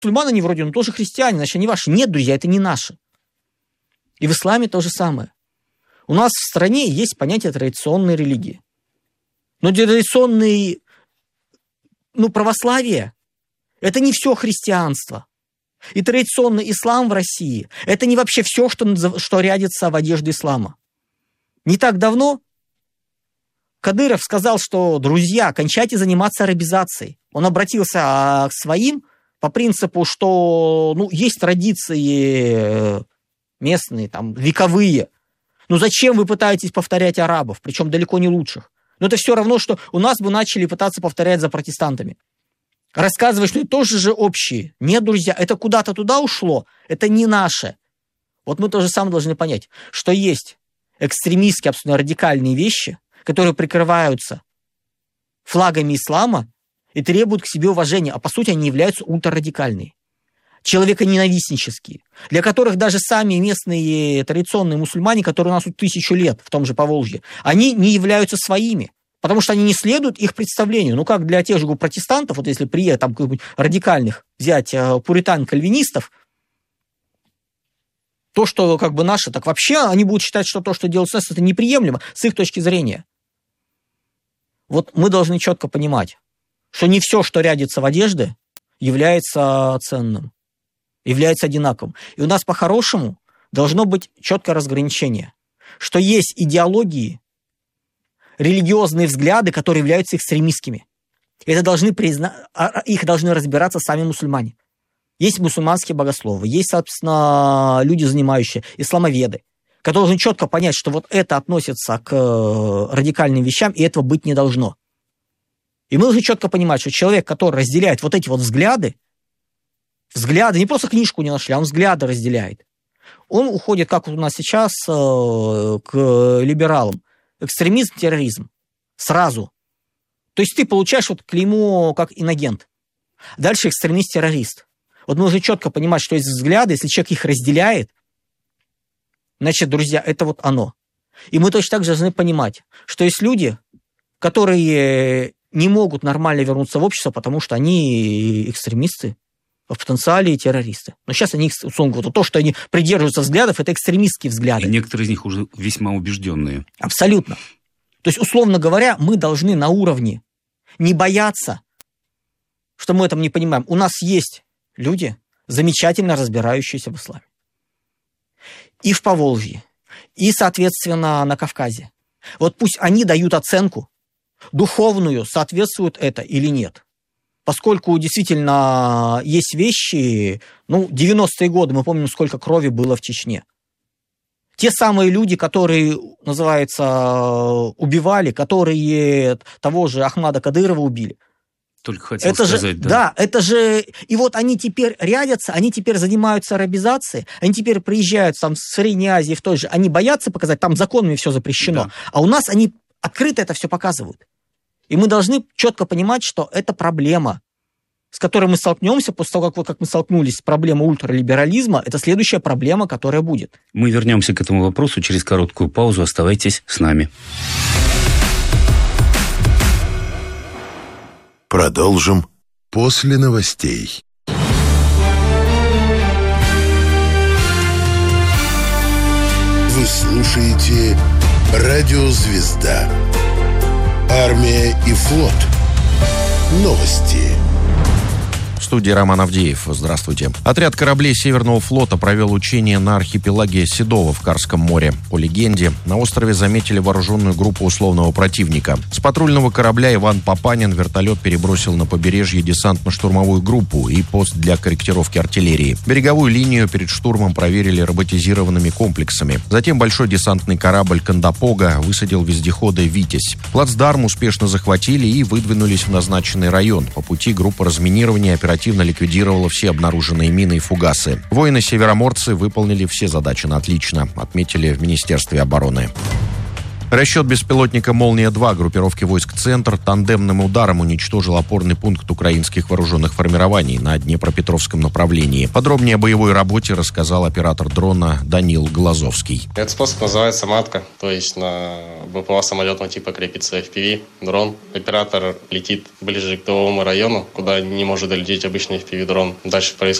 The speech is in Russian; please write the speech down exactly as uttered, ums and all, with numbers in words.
мусульман они вроде, ну, тоже христиане, значит, они ваши. Нет, друзья, это не наши. И в исламе то же самое. У нас в стране есть понятие традиционной религии. Но традиционные, ну, православие – это не все христианство. И традиционный ислам в России – это не вообще все, что, что рядится в одежде ислама. Не так давно Кадыров сказал, что, друзья, кончайте заниматься арабизацией. Он обратился к своим по принципу, что, ну, есть традиции местные, там, вековые. Ну, зачем вы пытаетесь повторять арабов, причем далеко не лучших? Но это все равно, что у нас бы начали пытаться повторять за протестантами. Рассказывать, что это тоже же общие. Нет, друзья, это куда-то туда ушло, это не наше. Вот мы тоже самое должны понять, что есть экстремистские, абсолютно радикальные вещи, которые прикрываются флагами ислама и требуют к себе уважения, а по сути они являются ультрарадикальные, человеконенавистнические, для которых даже сами местные традиционные мусульмане, которые у нас тут тысячу лет в том же Поволжье, они не являются своими, потому что они не следуют их представлению. Ну, как для тех же протестантов, вот если приехать там каких-нибудь радикальных взять пуритан-кальвинистов, то, что как бы наше, так вообще они будут считать, что то, что делают у нас, это неприемлемо с их точки зрения. Вот мы должны четко понимать, что не все, что рядится в одежде, является ценным, является одинаковым. И у нас по-хорошему должно быть четкое разграничение, что есть идеологии, религиозные взгляды, которые являются экстремистскими. Это должны призна... Их должны разбираться сами мусульмане. Есть мусульманские богословы, есть, собственно, люди, занимающие исламоведы, которые должны четко понять, что вот это относится к радикальным вещам, и этого быть не должно. И мы должны четко понимать, что человек, который разделяет вот эти вот взгляды, взгляды, не просто книжку не нашли, а он взгляды разделяет, он уходит, как у нас сейчас, к либералам. Экстремизм, терроризм. Сразу. То есть ты получаешь вот клеймо как инагент. Дальше экстремист-террорист. Вот мы должны четко понимать, что есть взгляды, если человек их разделяет, значит, друзья, это вот оно. И мы точно так же должны понимать, что есть люди, которые не могут нормально вернуться в общество, потому что они экстремисты, в потенциале террористы. Но сейчас они, условно говоря, то, что они придерживаются взглядов, это экстремистские взгляды. И некоторые из них уже весьма убежденные. Абсолютно. То есть, условно говоря, мы должны на уровне не бояться, что мы этом не понимаем. У нас есть люди, замечательно разбирающиеся в исламе. И в Поволжье, и, соответственно, на Кавказе. Вот пусть они дают оценку духовную, соответствует это или нет. Поскольку действительно есть вещи, ну, девяностые годы, мы помним, сколько крови было в Чечне. Те самые люди, которые, называется, убивали, которые того же Ахмада Кадырова убили. Только хотел это сказать, же, да. Да, это же... И вот они теперь рядятся, они теперь занимаются арабизацией, они теперь приезжают там, в Средней Азии, в той же, они боятся показать, там законами все запрещено. Да. А у нас они открыто это все показывают. И мы должны четко понимать, что это проблема, с которой мы столкнемся после того, как, как мы столкнулись с проблемой ультралиберализма. Это следующая проблема, которая будет. Мы вернемся к этому вопросу через короткую паузу. Оставайтесь с нами. Продолжим после новостей. Вы слушаете «Радио Звезда». Армия и флот. Новости. В студии Роман Авдеев. Здравствуйте. Отряд кораблей Северного флота провел учения на архипелаге Седово в Карском море. По легенде, на острове заметили вооруженную группу условного противника. С патрульного корабля «Иван Папанин» вертолет перебросил на побережье десантно-штурмовую группу и пост для корректировки артиллерии. Береговую линию перед штурмом проверили роботизированными комплексами. Затем большой десантный корабль «Кандапога» высадил вездеходы «Витязь». Плацдарм успешно захватили и выдвинулись в назначенный район. По пути группа разминирования оперативно ликвидировала все обнаруженные мины и фугасы. Воины-североморцы выполнили все задачи на отлично, отметили в Министерстве обороны. Расчет беспилотника «Молния-два» группировки войск «Центр» тандемным ударом уничтожил опорный пункт украинских вооруженных формирований на Днепропетровском направлении. Подробнее о боевой работе рассказал оператор дрона Данил Глазовский. Этот способ называется матка, то есть на БПЛА самолетного типа крепится эф пи ви, дрон. Оператор летит ближе к тыловому району, куда не может долететь обычный эф пи ви-дрон. Дальше происходит